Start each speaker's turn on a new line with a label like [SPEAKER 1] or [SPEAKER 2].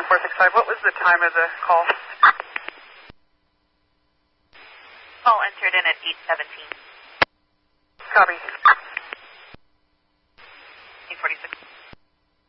[SPEAKER 1] 465. What was the time of the call?
[SPEAKER 2] Call entered in at 8:17.
[SPEAKER 1] Copy.